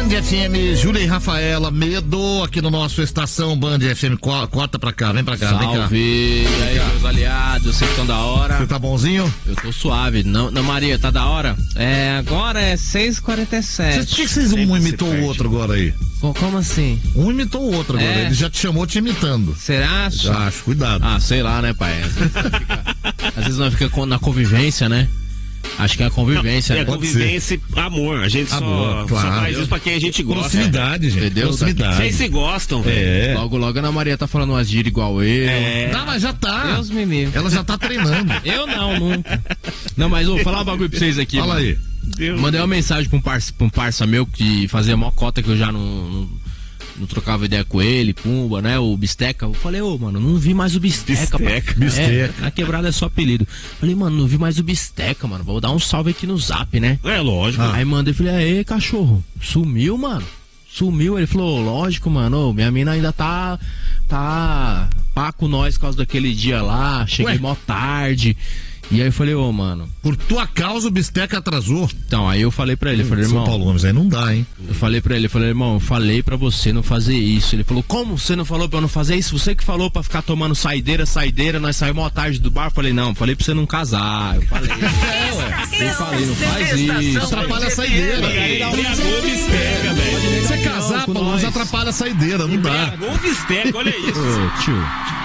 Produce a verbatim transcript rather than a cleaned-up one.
Band F M, Júlia e Rafaela, medo aqui no nosso Estação Band F M. Corta pra cá, vem pra cá, Salve. vem cá. E aí, meus aliados, vocês estão da hora? Você tá bonzinho? Eu tô suave. Não, não, Maria, tá da hora? É, agora é seis e quarenta e sete. Por que vocês um imitou o outro agora aí? Como assim? Um imitou o outro agora, É. ele já te chamou te imitando. Será? Já acho, cuidado. Ah, sei lá, né, pai? Às vezes nós fica, às vezes nós fica na convivência, né? Acho que é a convivência, Não, é né? convivência e amor. A gente Amor, só, claro. só faz isso pra quem a gente gosta. Proximidade, gente. Entendeu? Proximidade. Vocês se gostam, velho. É. Logo, logo a Ana Maria tá falando umas gírias igual eu. É. Não, mas já tá. Deus me livre. Ela já tá treinando. Eu não, nunca. Não, mas vou falar um bagulho pra vocês aqui. Fala mano. aí. Deus. Mandei uma mensagem pra um parça, pra um parça meu que fazia mó cota que eu já não, não, não trocava ideia com ele, Pumba, né? O Bisteca. Eu falei, ô, mano, não vi mais o Bisteca. Bisteca. mano. Bisteca. É, na quebrada é só apelido. Falei, mano, não vi mais o Bisteca, mano. Vou dar um salve aqui no Zap, né? É lógico. Ah. Aí mandei, falei, aí, cachorro, sumiu, mano? Sumiu, ele falou, lógico, mano, ô, minha mina ainda tá, tá pá com nós por causa daquele dia lá, cheguei Ué? mó tarde. E aí eu falei, ô, mano, Por tua causa o Bisteca atrasou. então, aí eu falei pra ele, eu falei, São irmão, Paulo Gomes, aí não dá, hein? eu falei pra ele, eu falei, irmão, eu falei pra você não fazer isso. Ele falou, como você não falou pra eu não fazer isso? Você que falou pra ficar tomando saideira, saideira, nós saímos à tarde do bar. Eu falei, não, falei pra você não casar. Eu falei, é, ué. Eu falei, não faz isso. Atrapalha a saideira. Embriagou o Bisteca, velho. Você casar, com Paulo, mas nós. atrapalha a saideira, não dá. Embriagou o Bisteca, olha isso. Ô, tio.